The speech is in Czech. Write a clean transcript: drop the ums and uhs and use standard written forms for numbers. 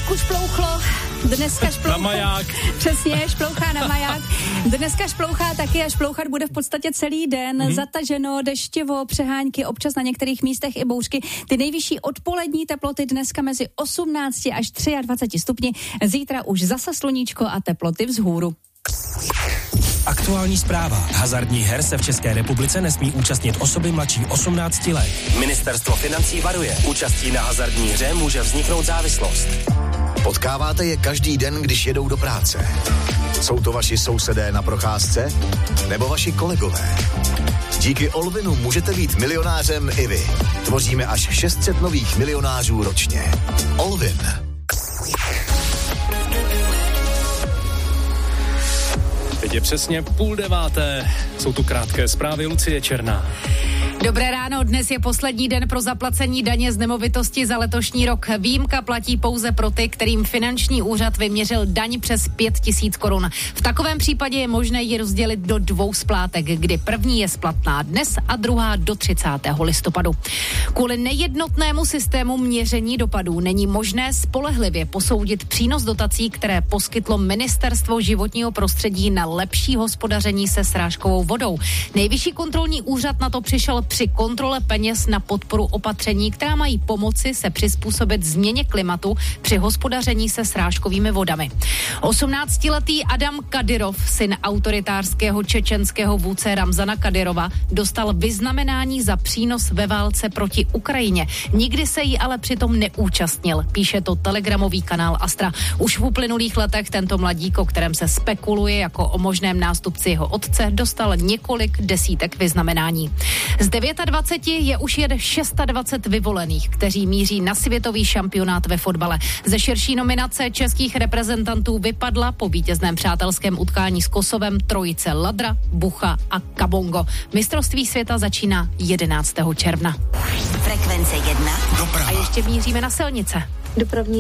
trošku šplouchlo. Dneska šplouchá. Na maják. Přesně, šplouchá na maják. Dneska šplouchá taky a šplouchat bude v podstatě celý den. Zataženo, deštivo, přehánky, občas na některých místech i bouřky. Ty nejvyšší odpolední teploty dneska mezi 18 až 23 stupni. Zítra už zase sluníčko a teploty vzhůru. Aktuální zpráva. Hazardních her se v České republice nesmí účastnit osoby mladší 18 let. Ministerstvo financí varuje. Účastí na hazardní hře může vzniknout závislost. Potkáváte je každý den, když jedou do práce. Jsou to vaši sousedé na procházce? Nebo vaši kolegové? Díky Olvinu můžete být milionářem i vy. Tvoříme až 600 nových milionářů ročně. Olvin. Teď je přesně 8:30. Jsou tu krátké zprávy, Lucie Černá. Dobré ráno, dnes je poslední den pro zaplacení daně z nemovitosti za letošní rok. Výjimka platí pouze pro ty, kterým finanční úřad vyměřil daň přes 5 000 korun. V takovém případě je možné ji rozdělit do 2 splátek, kdy první je splatná dnes a druhá do 30. listopadu. Kvůli nejednotnému systému měření dopadů není možné spolehlivě posoudit přínos dotací, které poskytlo Ministerstvo životního prostředí na lepší hospodaření se srážkovou vodou. Nejvyšší kontrolní úřad na to přišel při kontrole peněz na podporu opatření, která mají pomoci se přizpůsobit změně klimatu při hospodaření se srážkovými vodami. 18letý Adam Kadyrov, syn autoritářského čečenského vůdce Ramzana Kadyrova, dostal vyznamenání za přínos ve válce proti Ukrajině. Nikdy se jí ale přitom neúčastnil, píše to telegramový kanál Astra. Už v uplynulých letech tento mladík, o kterém se spekuluje jako o možném nástupci jeho otce, dostal několik desítek vyznamenání. Z 29 je už jen 26 vyvolených, kteří míří na světový šampionát ve fotbale. Ze širší nominace českých reprezentantů vypadla po vítězném přátelském utkání s Kosovem trojice Ladra, Bucha a Kabongo. Mistrovství světa začíná 11. června. Frekvence 1. Doprava. A ještě míříme na silnice. Dopravní